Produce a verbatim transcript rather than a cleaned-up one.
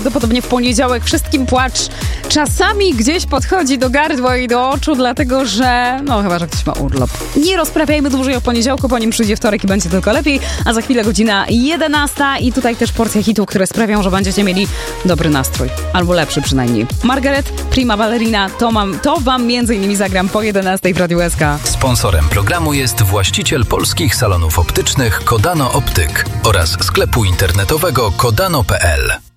Prawdopodobnie w poniedziałek wszystkim płacz czasami gdzieś podchodzi do gardła i do oczu, dlatego że, no chyba, że ktoś ma urlop. Nie rozprawiajmy dłużej o poniedziałku, po nim przyjdzie wtorek i będzie tylko lepiej, a za chwilę godzina jedenasta i tutaj też porcja hitów, które sprawią, że będziecie mieli dobry nastrój. Albo lepszy przynajmniej. Margaret, Prima Ballerina, to, mam, to wam między innymi zagram po jedenastej w Radiu S K. Sponsorem programu jest właściciel polskich salonów optycznych Kodano Optyk oraz sklepu internetowego kodano kropka p l.